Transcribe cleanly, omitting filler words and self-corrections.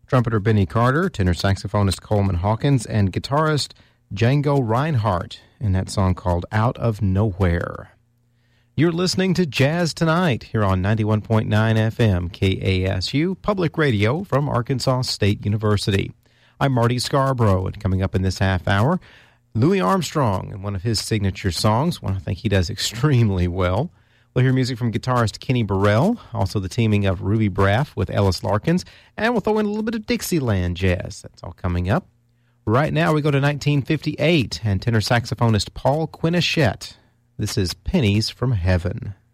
trumpeter Benny Carter, tenor saxophonist Coleman Hawkins, and guitarist Django Reinhardt in that song called Out of Nowhere. You're listening to Jazz Tonight here on 91.9 FM KASU, public radio from Arkansas State University. I'm Marty Scarborough, and coming up in this half hour, Louis Armstrong and one of his signature songs, one I think he does extremely well. We'll hear music from guitarist Kenny Burrell, also the teaming of Ruby Braff with Ellis Larkins, and we'll throw in a little bit of Dixieland jazz. That's all coming up. Right now we go to 1958 and tenor saxophonist Paul Quinichette. This is Pennies from Heaven.